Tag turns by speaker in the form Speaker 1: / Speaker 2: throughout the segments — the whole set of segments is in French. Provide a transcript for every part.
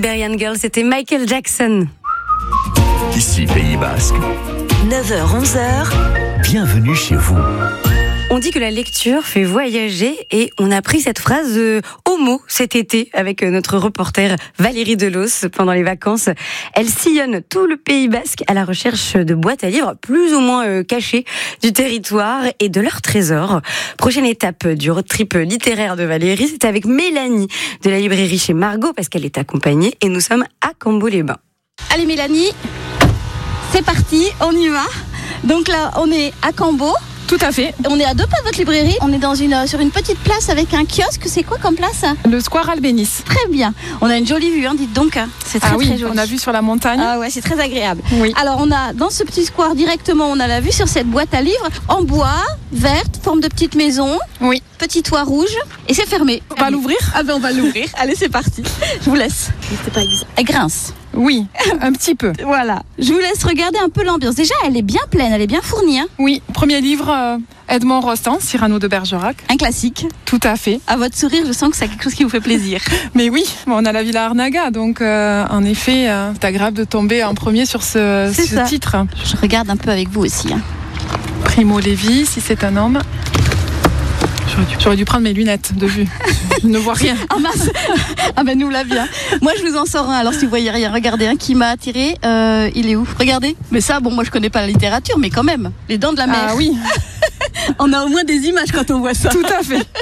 Speaker 1: Iberian Girl, c'était Michael Jackson.
Speaker 2: Ici Pays Basque,
Speaker 3: 9h-11h,
Speaker 2: bienvenue chez vous.
Speaker 1: On dit que la lecture fait voyager et on a pris cette phrase au mot cet été avec notre reporter Valérie Delos pendant les vacances. Elle sillonne tout le Pays Basque à la recherche de boîtes à livres plus ou moins cachées du territoire et de leurs trésors. Prochaine étape du road trip littéraire de Valérie, c'est avec Mélanie de la librairie chez Margot parce qu'elle est accompagnée et nous sommes à Cambo-les-Bains.
Speaker 4: Allez Mélanie, c'est parti, on y va. Donc là, on est à Cambo.
Speaker 5: Tout à fait.
Speaker 4: On est à 2 pas de votre librairie. On est sur une petite place avec un kiosque. C'est quoi comme place?
Speaker 5: Le Square Albéniz.
Speaker 4: Très bien. On a une jolie vue, hein, dites donc. C'est très, très joli.
Speaker 5: On a vue sur la montagne.
Speaker 4: Ah ouais, c'est très agréable.
Speaker 5: Oui.
Speaker 4: Alors on a dans ce petit square directement, on a la vue sur cette boîte à livres en bois, verte, forme de petite maison.
Speaker 5: Oui.
Speaker 4: Petit toit rouge et c'est fermé.
Speaker 5: On va l'ouvrir?
Speaker 4: Ah ben on va l'ouvrir. Allez, c'est parti. Je vous laisse. C'est pas exact. Elle grince.
Speaker 5: Oui, un petit peu.
Speaker 4: Voilà. Je vous laisse regarder un peu l'ambiance. Déjà, elle est bien pleine, elle est bien fournie. Hein.
Speaker 5: Oui, premier livre, Edmond Rostand, Cyrano de Bergerac.
Speaker 4: Un classique.
Speaker 5: Tout à fait.
Speaker 4: À votre sourire, je sens que c'est quelque chose qui vous fait plaisir.
Speaker 5: Mais oui, on a la Villa Arnaga, donc en effet, c'est agréable de tomber en premier sur ce titre.
Speaker 4: Je regarde un peu avec vous aussi. Hein.
Speaker 5: Primo Levi, si c'est un homme. J'aurais dû prendre mes lunettes de vue. Je ne vois rien.
Speaker 4: Ah mince. Ah ben nous là bien. Moi je vous en sors un. Alors si vous voyez rien, regardez un qui m'a attiré. Il est où? Regardez. Mais ça, bon, moi je connais pas la littérature, mais quand même. Les Dents de la Mer.
Speaker 5: Ah oui.
Speaker 4: On a au moins des images quand on voit ça.
Speaker 5: Tout à fait.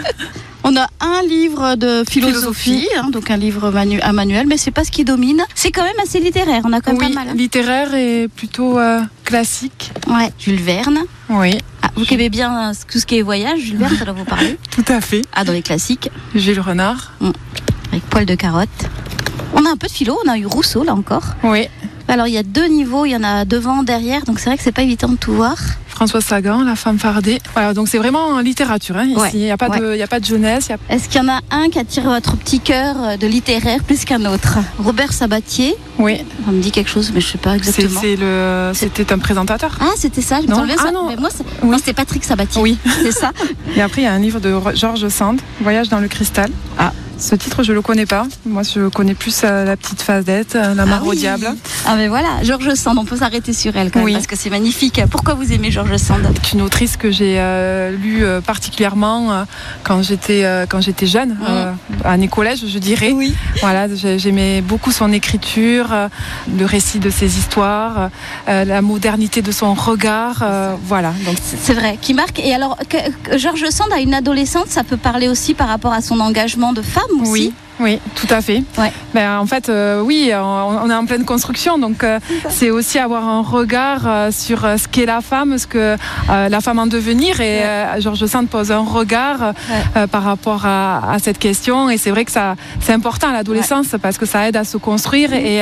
Speaker 4: On a un livre de philosophie. Hein, donc un livre un manuel, mais c'est pas ce qui domine. C'est quand même assez littéraire. On a quand même pas mal. Hein.
Speaker 5: Littéraire et plutôt classique.
Speaker 4: Ouais. Jules Verne.
Speaker 5: Oui.
Speaker 4: Ah, vous qui aimez bien tout ce qui est voyage, Jules Verne, ça doit vous parler.
Speaker 5: Tout à fait.
Speaker 4: Ah, dans les classiques.
Speaker 5: Jules Renard.
Speaker 4: Avec poil de carotte. On a un peu de philo, on a eu Rousseau là encore.
Speaker 5: Oui.
Speaker 4: Alors il y a 2 niveaux, il y en a devant, derrière, donc c'est vrai que c'est pas évident de tout voir.
Speaker 5: François Sagan, La femme fardée. Voilà, donc c'est vraiment en littérature. Hein, ici, il n'y a pas de jeunesse.
Speaker 4: Est-ce qu'il y en a un qui attire votre petit cœur de littéraire plus qu'un autre? Robert Sabatier.
Speaker 5: Oui.
Speaker 4: Ça me dit quelque chose, mais je sais pas exactement.
Speaker 5: C'était un présentateur.
Speaker 4: Ah, c'était ça. Je me souviens ça.
Speaker 5: Non.
Speaker 4: Mais moi, non, c'était Patrick Sabatier.
Speaker 5: Oui.
Speaker 4: C'est ça.
Speaker 5: Et après, il y a un livre de Georges Sand, Voyage dans le cristal. Ah. Ce titre, je le connais pas. Moi, je connais plus La petite Fadette, La mare au diable.
Speaker 4: Ah mais voilà, Georges Sand, on peut s'arrêter sur elle quand même, parce que c'est magnifique. Pourquoi vous aimez Georges Sand?
Speaker 5: C'est une autrice que j'ai lue particulièrement quand j'étais jeune, année collège, je dirais. Oui. Voilà, j'aimais beaucoup son écriture, le récit de ses histoires, la modernité de son regard. Voilà. Donc
Speaker 4: c'est vrai, qui marque. Et alors, Georges Sand a une adolescente, ça peut parler aussi par rapport à son engagement de femme aussi.
Speaker 5: Oui, tout à fait. Ouais. Ben, en fait, oui, on est en pleine construction, donc c'est aussi avoir un regard sur ce qu'est la femme, ce que la femme en devenir. Et Georges Sand pose un regard par rapport à cette question. Et c'est vrai que c'est important à l'adolescence parce que ça aide à se construire et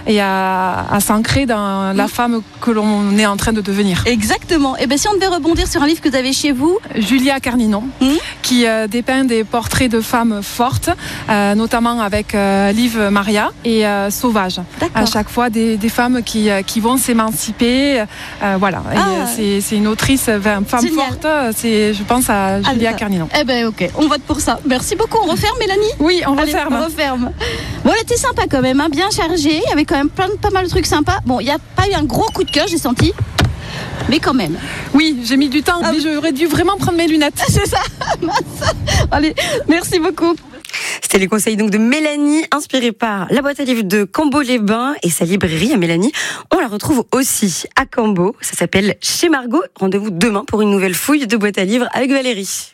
Speaker 5: à s'ancrer dans la femme que l'on est en train de devenir.
Speaker 4: Exactement. Et bien, si on devait rebondir sur un livre que vous avez chez vous,
Speaker 5: Julia Carninon, qui dépeint des portraits de femmes fortes. Notamment avec Liv Maria et Sauvage. À chaque fois des femmes qui vont s'émanciper. Voilà. C'est une autrice, une femme forte. Je pense à Julia Carninon.
Speaker 4: Eh ben ok, on vote pour ça. Merci beaucoup. On referme, Mélanie?
Speaker 5: Oui, on referme.
Speaker 4: On referme. Bon, elle était sympa quand même, hein, bien chargée. Il y avait quand même pas mal de trucs sympas. Bon, il n'y a pas eu un gros coup de cœur, j'ai senti. Mais quand même.
Speaker 5: Oui, j'ai mis du temps, mais j'aurais dû vraiment prendre mes lunettes.
Speaker 4: C'est ça. Allez, merci beaucoup.
Speaker 1: C'était les conseils donc de Mélanie, inspirés par la boîte à livres de Cambo-les-Bains et sa librairie à Mélanie. On la retrouve aussi à Cambo. Ça s'appelle Chez Margot. Rendez-vous demain pour une nouvelle fouille de boîte à livres avec Valérie.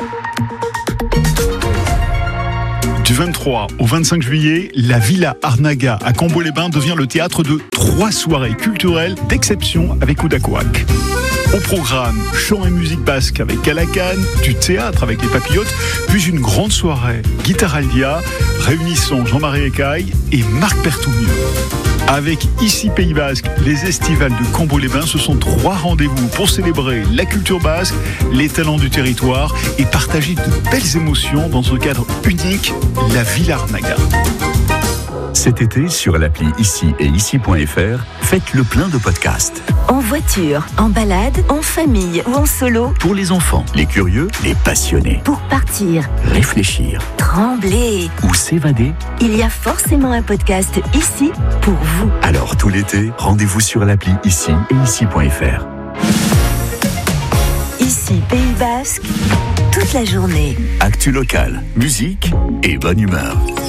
Speaker 2: Du 23 au 25 juillet, la Villa Arnaga à Cambo-les-Bains devient le théâtre de 3 soirées culturelles d'exception avec Oudacoac. Au programme, chant et musique basque avec Calacan, du théâtre avec les Papillotes, puis une grande soirée Guitaralia réunissant Jean-Marie Ecaille et Marc Berthoumieux. Avec Ici Pays Basque, les estivales de Cambo-les-Bains, ce sont 3 rendez-vous pour célébrer la culture basque, les talents du territoire et partager de belles émotions dans un cadre unique, la Villa Arnaga.
Speaker 6: Cet été, sur l'appli Ici et Ici.fr, faites le plein de podcasts.
Speaker 3: En voiture, en balade, en famille ou en solo.
Speaker 6: Pour les enfants, les curieux, les passionnés.
Speaker 3: Pour partir,
Speaker 6: Réfléchir
Speaker 3: trembler.
Speaker 6: ou s'évader.
Speaker 3: Il y a forcément un podcast ici pour vous.
Speaker 6: Alors tout l'été, rendez-vous sur l'appli Ici et Ici.fr.
Speaker 3: Ici, Pays Basque, toute la journée.
Speaker 6: Actu local, musique et bonne humeur.